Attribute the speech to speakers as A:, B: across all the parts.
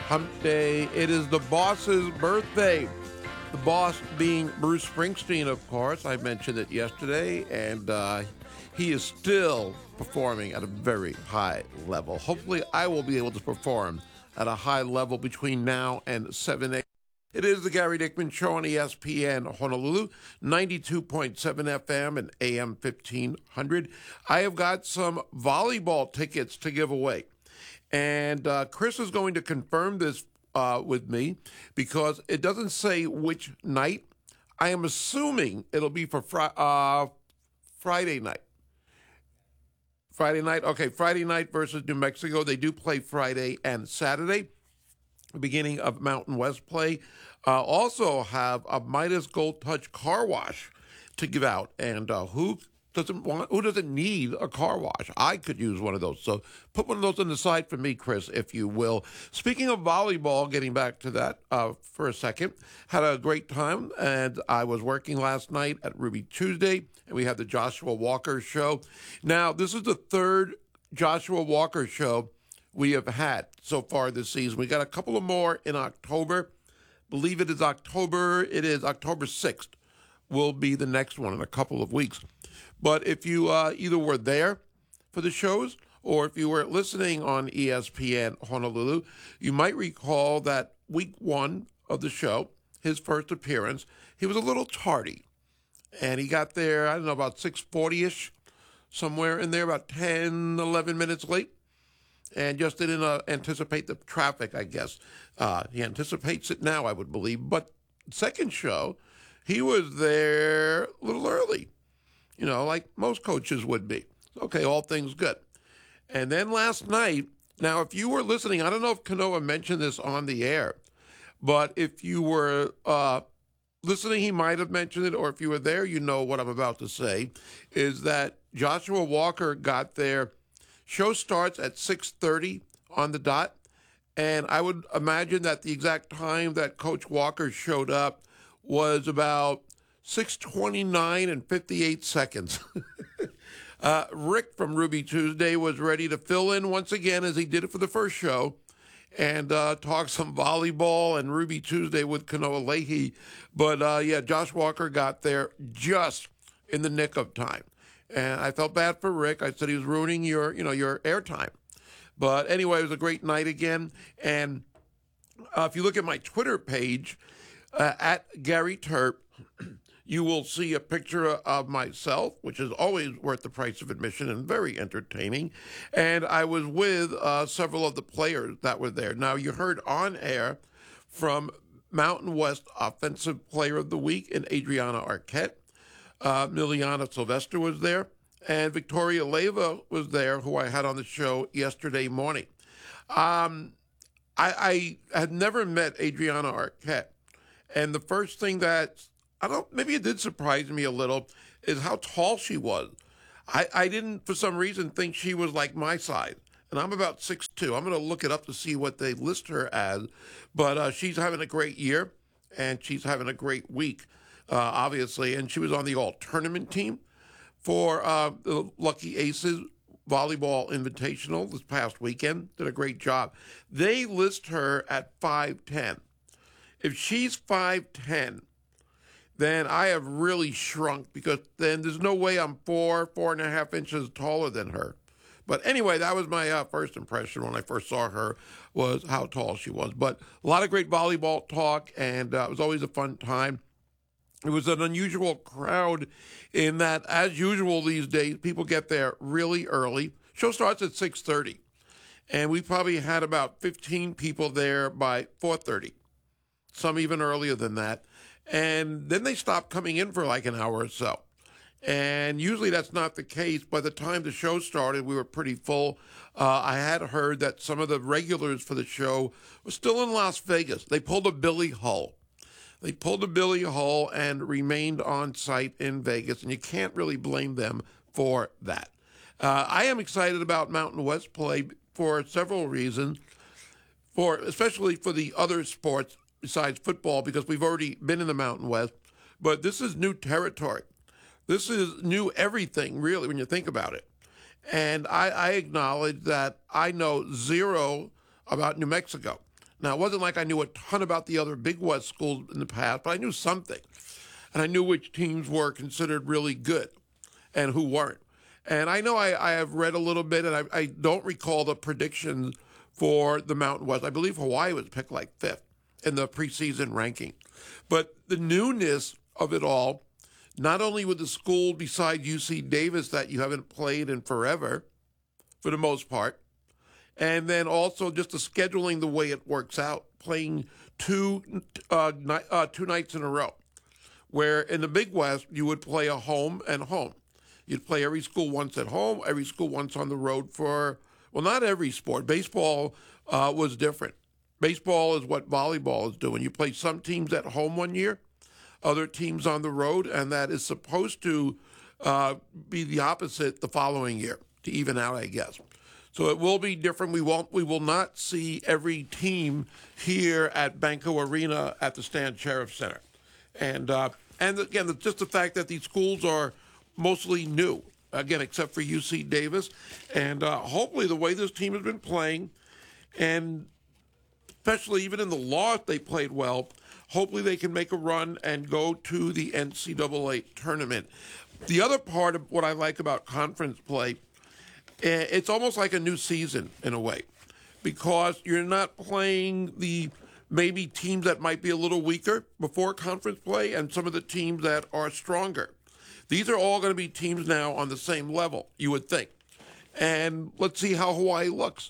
A: Hump Day. It is the boss's birthday. The boss being Bruce Springsteen, of course. I mentioned it yesterday, and he is still performing at a very high level. Hopefully, I will be able to perform at a high level between now and 7 a.m. It is the Gary Dickman Show on ESPN Honolulu, 92.7 FM and AM 1500. I have got some volleyball tickets to give away. And Chris is going to confirm this with me because it doesn't say which night. I am assuming it'll be for Friday night. Friday night? Okay, Friday night versus New Mexico. They do play Friday and Saturday, beginning of Mountain West play. Also have a Midas Gold Touch car wash to give out. And who doesn't need a car wash? I could use one of those. So put one of those on the side for me, Chris, if you will. Speaking of volleyball, getting back to that for a second, had a great time. And I was working last night at Ruby Tuesday, and we had the Joshua Walker show. Now, this is the third Joshua Walker show we have had so far this season. We got a couple of more in October. Believe it is October 6th will be the next one in a couple of weeks. But if you either were there for the shows or if you were listening on ESPN Honolulu, you might recall that week one of the show, his first appearance, he was a little tardy. And he got there, I don't know, about 6:40-ish, somewhere in there, about 10, 11 minutes late. And just didn't anticipate the traffic, I guess. He anticipates it now, I would believe. But second show, he was there a little early, like most coaches would be. Okay, all things good. And then last night, now if you were listening, I don't know if Kanoa mentioned this on the air, but if you were listening, he might have mentioned it, or if you were there, you know what I'm about to say, is that Joshua Walker got there. Show starts at 6:30 on the dot, and I would imagine that the exact time that Coach Walker showed up was about 6:29 and 58 seconds. Rick from Ruby Tuesday was ready to fill in once again, as he did it for the first show, and talk some volleyball and Ruby Tuesday with Kanoa Leahy. But, Josh Walker got there just in the nick of time. And I felt bad for Rick. I said he was ruining your airtime. But anyway, it was a great night again. And if you look at my Twitter page, at Gary Terp, you will see a picture of myself, which is always worth the price of admission and very entertaining. And I was with several of the players that were there. Now, you heard on air from Mountain West Offensive Player of the Week in Adriana Arquette. Miliana Sylvester was there, and Victoria Leyva was there, who I had on the show yesterday morning. I had never met Adriana Arquette, and the first thing that, maybe it did surprise me a little, is how tall she was. I didn't, for some reason, think she was like my size, and I'm about 6'2". I'm going to look it up to see what they list her as, but she's having a great year, and she's having a great week. Obviously, and she was on the all-tournament team for the Lucky Aces Volleyball Invitational this past weekend. Did a great job. They list her at 5'10". If she's 5'10", then I have really shrunk, because then there's no way I'm 4.5 inches taller than her. But anyway, that was my first impression when I first saw her, was how tall she was. But a lot of great volleyball talk, and it was always a fun time. It was an unusual crowd in that, as usual these days, people get there really early. Show starts at 6:30, and we probably had about 15 people there by 4:30, some even earlier than that. And then they stopped coming in for like an hour or so. And usually that's not the case. By the time the show started, we were pretty full. I had heard that some of the regulars for the show were still in Las Vegas. They pulled a Billy Hull. They pulled a Billy Hull and remained on site in Vegas, and you can't really blame them for that. I am excited about Mountain West play for several reasons, especially for the other sports besides football, because we've already been in the Mountain West, but this is new territory. This is new everything, really, when you think about it. And I acknowledge that I know zero about New Mexico. Now, it wasn't like I knew a ton about the other Big West schools in the past, but I knew something. And I knew which teams were considered really good and who weren't. And I know I have read a little bit, and I don't recall the predictions for the Mountain West. I believe Hawaii was picked like 5th in the preseason ranking. But the newness of it all, not only with the school beside UC Davis that you haven't played in forever, for the most part, and then also just the scheduling, the way it works out, playing two nights in a row, where in the Big West, you would play a home and home. You'd play every school once at home, every school once on the road for, well, not every sport. Baseball was different. Baseball is what volleyball is doing. You play some teams at home one year, other teams on the road, and that is supposed to be the opposite the following year to even out, I guess. So it will be different. We will not see every team here at Banco Arena at the Stan Sheriff Center. And again, just the fact that these schools are mostly new, again, except for UC Davis. And hopefully the way this team has been playing, and especially even in the loss they played well, hopefully they can make a run and go to the NCAA tournament. The other part of what I like about conference play, it's almost like a new season in a way, because you're not playing the maybe teams that might be a little weaker before conference play and some of the teams that are stronger. These are all going to be teams now on the same level, you would think. And let's see how Hawaii looks.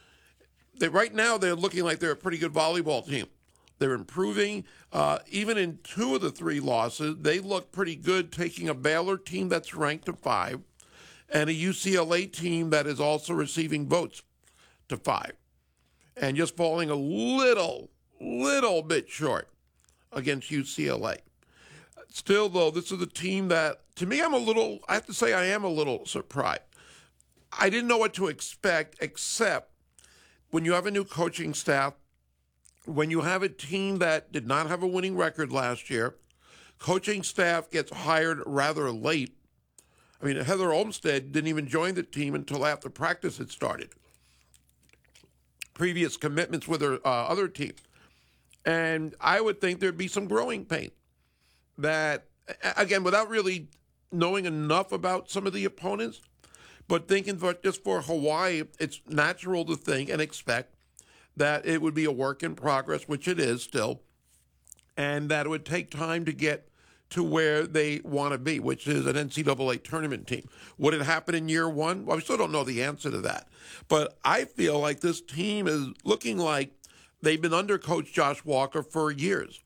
A: Right now, they're looking like they're a pretty good volleyball team. They're improving. Even in 2 of the 3 losses, they look pretty good, taking a Baylor team that's ranked to 5 and a UCLA team that is also receiving votes to 5, and just falling a little bit short against UCLA. Still, though, this is a team that, to me, I have to say I am a little surprised. I didn't know what to expect, except when you have a new coaching staff, when you have a team that did not have a winning record last year, coaching staff gets hired rather late. I mean, Heather Olmstead didn't even join the team until after practice had started. Previous commitments with her other team. And I would think there'd be some growing pain. That, again, without really knowing enough about some of the opponents, but thinking just for Hawaii, it's natural to think and expect that it would be a work in progress, which it is still, and that it would take time to get to where they want to be, which is an NCAA tournament team. Would it happen in year 1? Well, we still don't know the answer to that. But I feel like this team is looking like they've been under Coach Josh Walker for years.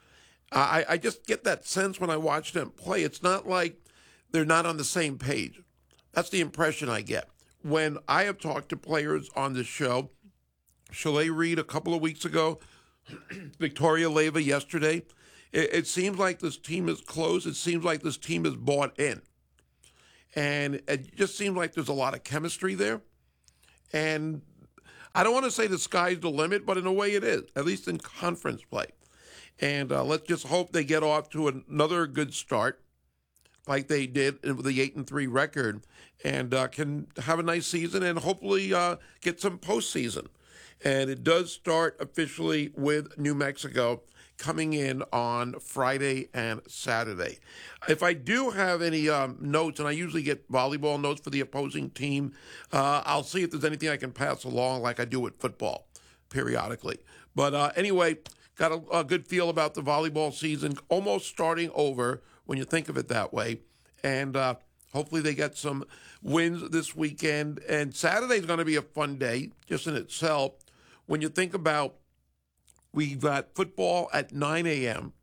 A: I just get that sense when I watch them play. It's not like they're not on the same page. That's the impression I get. When I have talked to players on this show, Chalet Reed a couple of weeks ago, Victoria Leyva yesterday, it seems like this team is close. It seems like this team is bought in. And it just seems like there's a lot of chemistry there. And I don't want to say the sky's the limit, but in a way it is, at least in conference play. And let's just hope they get off to another good start like they did with the 8-3 record, and can have a nice season and hopefully get some postseason. And it does start officially with New Mexico coming in on Friday and Saturday. If I do have any notes, and I usually get volleyball notes for the opposing team, I'll see if there's anything I can pass along like I do with football periodically. But anyway, got a good feel about the volleyball season almost starting over when you think of it that way. And hopefully they get some wins this weekend. And Saturday's going to be a fun day just in itself. When you think about, we've got football at 9 a.m.,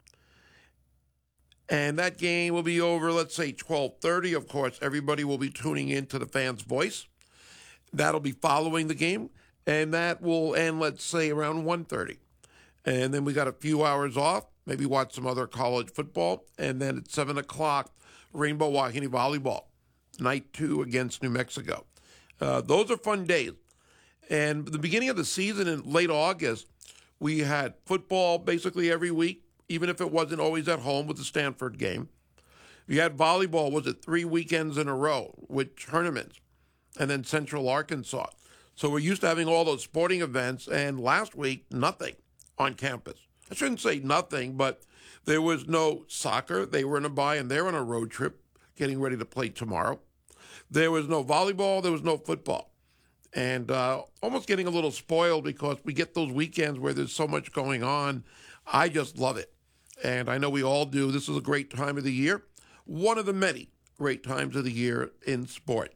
A: and that game will be over, let's say, 12:30. Of course, everybody will be tuning in to the Fan's Voice. That'll be following the game, and that will end, let's say, around 1:30. And then we got a few hours off, maybe watch some other college football, and then at 7 o'clock, Rainbow Wahine Volleyball, night 2 against New Mexico. Those are fun days. And the beginning of the season in late August, we had football basically every week, even if it wasn't always at home with the Stanford game. We had volleyball, was it 3 weekends in a row with tournaments, and then Central Arkansas. So we're used to having all those sporting events, and last week, nothing on campus. I shouldn't say nothing, but there was no soccer. They were in a bye, and they're on a road trip getting ready to play tomorrow. There was no volleyball. There was no football. And almost getting a little spoiled because we get those weekends where there's so much going on. I just love it. And I know we all do. This is a great time of the year. One of the many great times of the year in sport.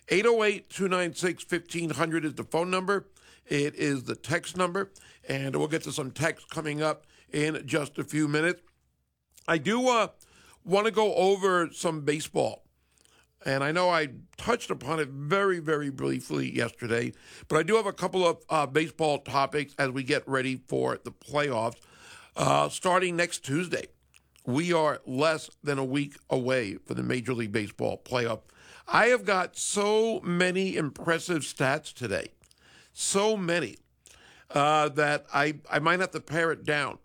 A: 808-296-1500 is the phone number. It is the text number. And we'll get to some text coming up in just a few minutes. I do want to go over some baseball. And I know I touched upon it very, very briefly yesterday, but I do have a couple of baseball topics as we get ready for the playoffs. Starting next Tuesday, we are less than a week away for the Major League Baseball playoff. I have got so many impressive stats today, so many, that I might have to pare it down,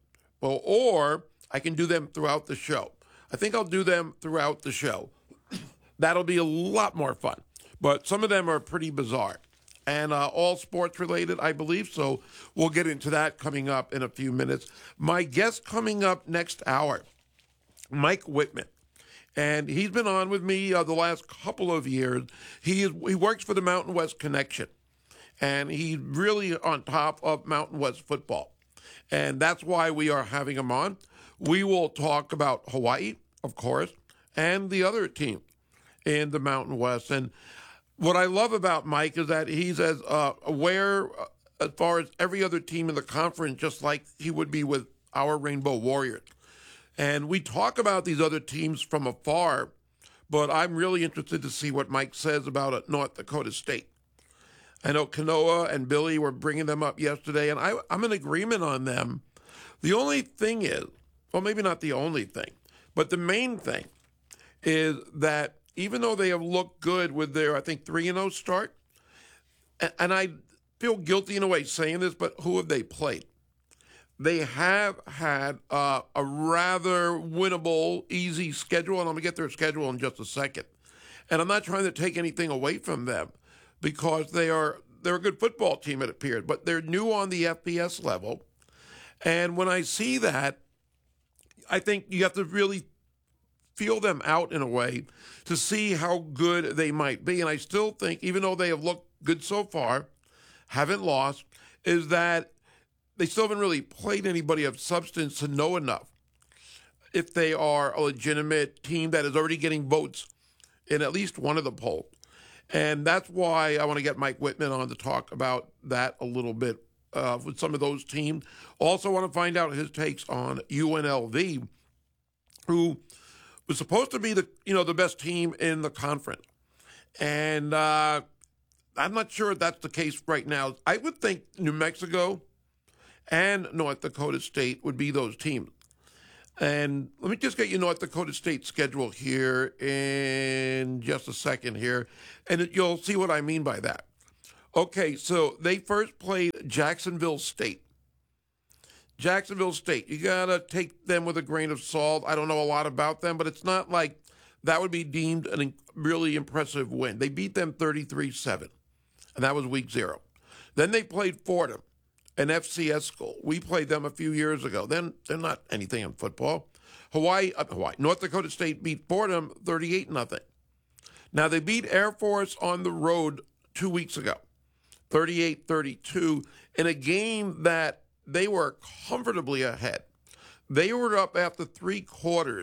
A: or I can do them throughout the show. I think I'll do them throughout the show. That'll be a lot more fun. But some of them are pretty bizarre. And all sports related, I believe. So we'll get into that coming up in a few minutes. My guest coming up next hour, Mike Whitman. And he's been on with me the last couple of years. He works for the Mountain West Connection. And he's really on top of Mountain West football. And that's why we are having him on. We will talk about Hawaii, of course, and the other team in the Mountain West. And what I love about Mike is that he's as aware as far as every other team in the conference, just like he would be with our Rainbow Warriors. And we talk about these other teams from afar, but I'm really interested to see what Mike says about North Dakota State. I know Kanoa and Billy were bringing them up yesterday, and I'm in agreement on them. The only thing is, well, maybe not the only thing, but the main thing is that even though they have looked good with their, I think, 3-0 start, and I feel guilty in a way saying this, but who have they played? They have had a rather winnable, easy schedule, and I'm going to get their schedule in just a second. And I'm not trying to take anything away from them because they're a good football team, it appeared, but they're new on the FBS level. And when I see that, I think you have to really feel them out in a way to see how good they might be. And I still think, even though they have looked good so far, haven't lost, is that they still haven't really played anybody of substance to know enough if they are a legitimate team that is already getting votes in at least one of the polls. And that's why I want to get Mike Whitman on to talk about that a little bit with some of those teams. Also want to find out his takes on UNLV, who was supposed to be the best team in the conference. And I'm not sure if that's the case right now. I would think New Mexico and North Dakota State would be those teams. And let me just get you North Dakota State's schedule here in just a second here, and you'll see what I mean by that. Okay, so they first played Jacksonville State. Jacksonville State, you got to take them with a grain of salt. I don't know a lot about them, but it's not like that would be deemed a really impressive win. They beat them 33-7, and that was week 0. Then they played Fordham, an FCS school. We played them a few years ago. Then they're not anything in football. North Dakota State beat Fordham 38-0. Now, they beat Air Force on the road 2 weeks ago, 38-32, in a game that they were comfortably ahead. They were up after 3 quarters,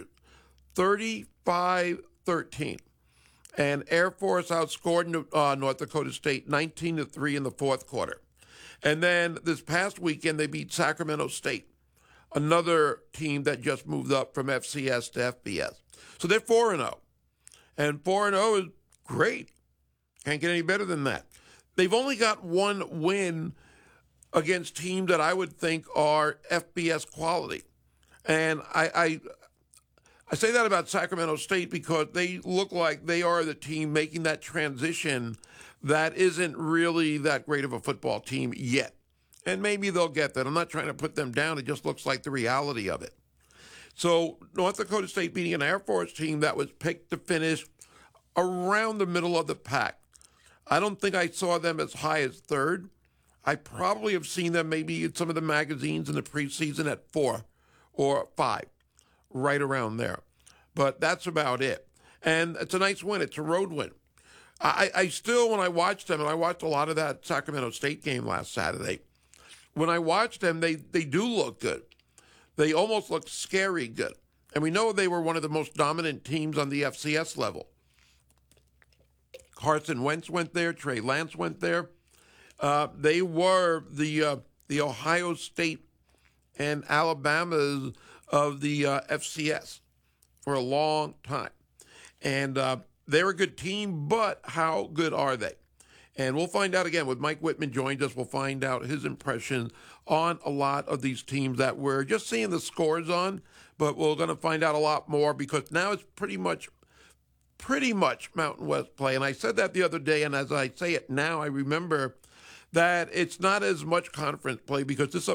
A: 35-13. And Air Force outscored North Dakota State 19-3 in the fourth quarter. And then this past weekend, they beat Sacramento State, another team that just moved up from FCS to FBS. So they're 4-0. And 4-0 is great. Can't get any better than that. They've only got one win against teams that I would think are FBS quality. And I say that about Sacramento State because they look like they are the team making that transition that isn't really that great of a football team yet. And maybe they'll get that. I'm not trying to put them down. It just looks like the reality of it. So North Dakota State beating an Air Force team that was picked to finish around the middle of the pack. I don't think I saw them as high as third. I probably have seen them maybe in some of the magazines in the preseason at 4 or 5, right around there. But that's about it. And it's a nice win. It's a road win. I still, when I watched them, and I watched a lot of that Sacramento State game last Saturday, when I watched them, they do look good. They almost look scary good. And we know they were one of the most dominant teams on the FCS level. Carson Wentz went there. Trey Lance went there. They were the Ohio State and Alabama of the FCS for a long time. And they're a good team, but how good are they? And we'll find out again with Mike Whitman joined us. We'll find out his impressions on a lot of these teams that we're just seeing the scores on, but we're going to find out a lot more because now it's pretty much Mountain West play. And I said that the other day, and as I say it now, I remember that it's not as much conference play because this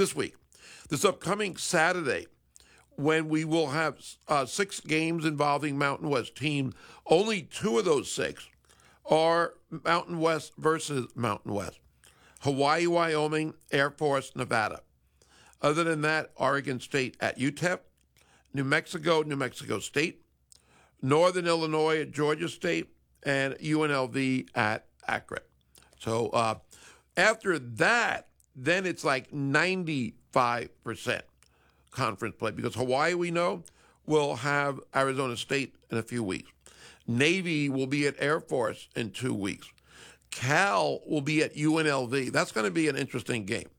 A: upcoming Saturday, when we will have 6 games involving Mountain West teams, only 2 of those 6 are Mountain West versus Mountain West. Hawaii, Wyoming, Air Force, Nevada. Other than that, Oregon State at UTEP, New Mexico State, Northern Illinois at Georgia State, and UNLV at Akron. So after that, then it's like 95% conference play because Hawaii, we know, will have Arizona State in a few weeks. Navy will be at Air Force in 2 weeks. Cal will be at UNLV. That's going to be an interesting game.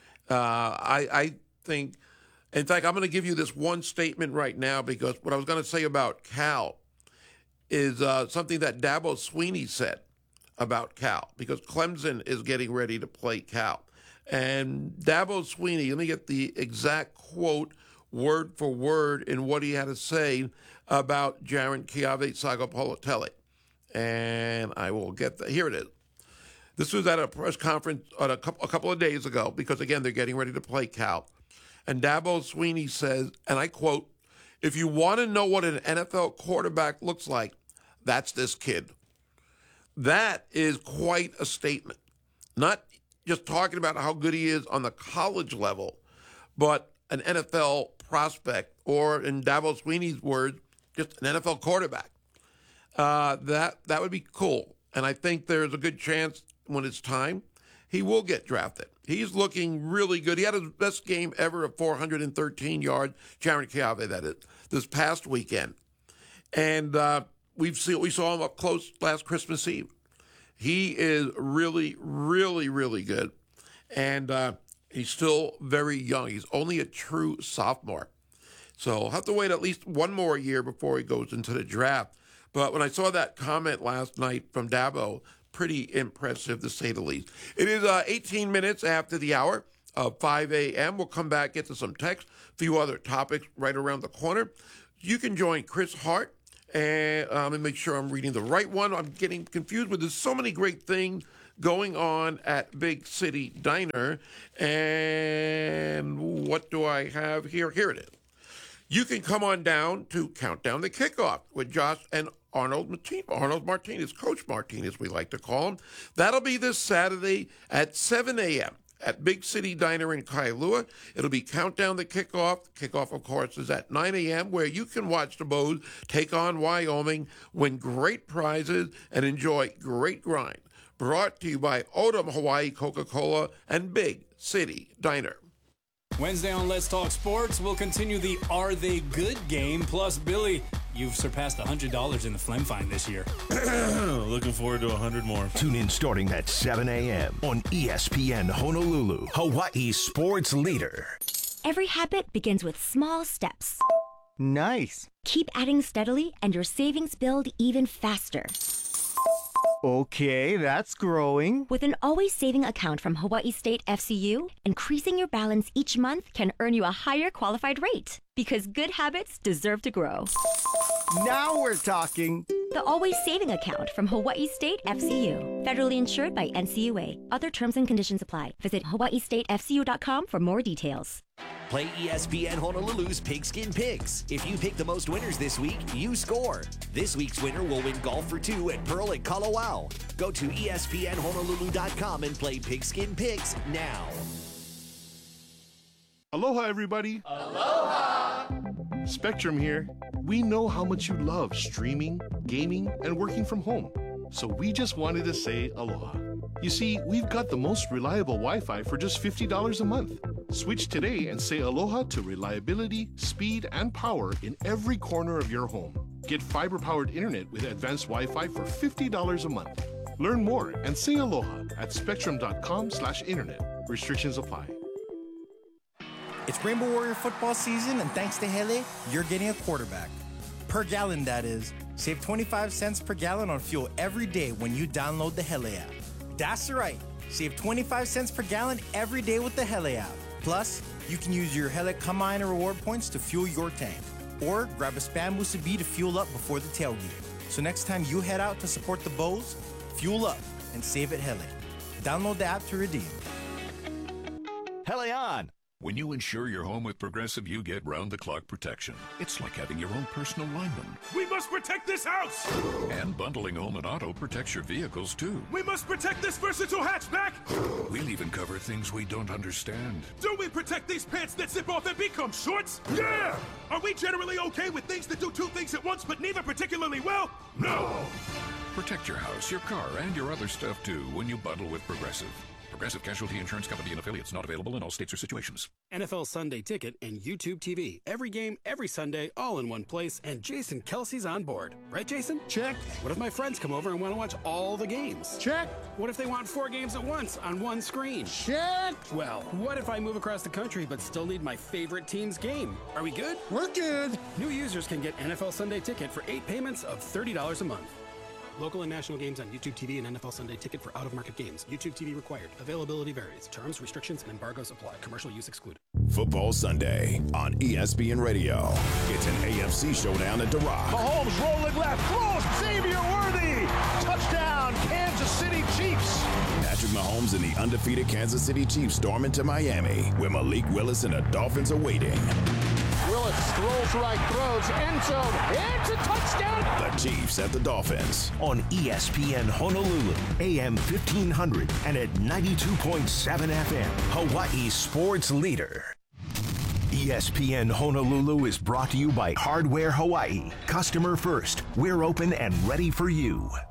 A: I think, in fact, I'm going to give you this one statement right now because what I was going to say about Cal is something that Dabo Swinney said about Cal because Clemson is getting ready to play Cal. And Dabo Swinney, let me get the exact quote word for word in what he had to say about Jaron Keave-Sagapolotele. And I will get that. Here it is. This was at a press conference a couple of days ago because, again, they're getting ready to play Cal. And Dabo Swinney says, and I quote, "If you want to know what an NFL quarterback looks like, that's this kid." That is quite a statement. Not just talking about how good he is on the college level, but an NFL prospect, or in Dabo Swinney's words, just an NFL quarterback. That would be cool. And I think there's a good chance when it's time, he will get drafted. He's looking really good. He had his best game ever of 413 yards, Jaron Keave, that is, this past weekend. And we saw him up close last Christmas Eve. He is really, really, really good. And he's still very young. He's only a true sophomore. So I'll have to wait at least one more year before he goes into the draft. But when I saw that comment last night from Dabo, pretty impressive to say the least. It is 18 minutes after the hour of 5 a.m. We'll come back, get to some text, a few other topics right around the corner. You can join Chris Hart, and let me make sure I'm reading the right one. I'm getting confused, but there's so many great things going on at Big City Diner. And what do I have here? Here it is. You can come on down to Countdown the Kickoff with Josh and Arnold Martinez, Coach Martinez, we like to call him. That'll be this Saturday at 7 a.m. at Big City Diner in Kailua. It'll be Countdown the Kickoff. Kickoff, of course, is at 9 a.m., where you can watch the Bows take on Wyoming, win great prizes, and enjoy great grind. Brought to you by Odom Hawaii Coca-Cola and Big City Diner.
B: Wednesday on Let's Talk Sports, we'll continue the Are They Good game. Plus, Billy, you've surpassed $100 in the Phlegm Find this year.
C: Looking forward to 100 more.
D: Tune in starting at 7 a.m. on ESPN Honolulu, Hawaii's sports leader.
E: Every habit begins with small steps.
F: Nice.
E: Keep adding steadily and your savings build even faster.
F: Okay, that's growing.
E: With an always saving account from Hawaii State FCU, increasing your balance each month can earn you a higher qualified rate. Because good habits deserve to grow.
F: Now we're talking.
E: The Always Saving Account from Hawaii State FCU. Federally insured by NCUA. Other terms and conditions apply. Visit hawaiistatefcu.com for more details.
G: Play ESPN Honolulu's Pigskin Picks. If you pick the most winners this week, you score. This week's winner will win golf for two at Pearl at Kalawao. Go to ESPNHonolulu.com and play Pigskin Picks now.
H: Aloha, everybody. Aloha. Spectrum here. We know how much you love streaming, gaming, and working from home. So we just wanted to say aloha. You see, we've got the most reliable Wi-Fi for just $50 a month. Switch today and say aloha to reliability, speed, and power in every corner of your home. Get fiber-powered internet with advanced Wi-Fi for $50 a month. Learn more and say aloha at spectrum.com/internet. Restrictions apply.
F: It's Rainbow Warrior football season, and thanks to Hele, you're getting a quarterback. Per gallon, that is. Save 25 cents per gallon on fuel every day when you download the Hele app. That's right. Save 25 cents per gallon every day with the Hele app. Plus, you can use your Hele Kama'aina reward points to fuel your tank. Or grab a Spam Musubi to fuel up before the tailgate. So next time you head out to support the Bows, fuel up and save at Hele. Download the app to redeem.
I: Hele on! When you insure your home with Progressive, you get round-the-clock protection. It's like having your own personal lineman.
J: We must protect this house!
I: And bundling home and auto protects your vehicles, too.
J: We must protect this versatile hatchback!
I: We'll even cover things we don't understand.
J: Do we protect these pants that zip off and become shorts? Yeah! Are we generally okay with things that do two things at once, but neither particularly well? No!
I: Protect your house, your car, and your other stuff, too, when you bundle with Progressive. Progressive Casualty Insurance Company and affiliates, not available in all states or situations.
K: NFL Sunday Ticket and YouTube TV. Every game, every Sunday, all in one place, and Jason Kelsey's on board. Right, Jason?
F: Check.
K: What if my friends come over and want to watch all the games?
F: Check.
K: What if they want 4 games at once on one screen?
F: Check.
K: Well, what if I move across the country but still need my favorite team's game? Are we good?
F: We're good.
K: New users can get NFL Sunday Ticket for 8 payments of $30 a month. Local and national games on YouTube TV and NFL Sunday Ticket for out-of-market games. YouTube TV required. Availability varies. Terms, restrictions, and embargoes apply. Commercial use excluded.
L: Football Sunday on ESPN Radio. It's an AFC showdown at The Rock.
M: Mahomes rolling left. Throws Xavier Worthy. Touchdown, Kansas City Chiefs.
L: Patrick Mahomes and the undefeated Kansas City Chiefs storm into Miami, where Malik Willis and the Dolphins are waiting.
M: Willis throws right, throws, end zone. It's a touchdown.
L: The Chiefs at the Dolphins.
D: On ESPN Honolulu, AM 1500 and at 92.7 FM, Hawaii's sports leader. ESPN Honolulu is brought to you by Hardware Hawaii. Customer first. We're open and ready for you.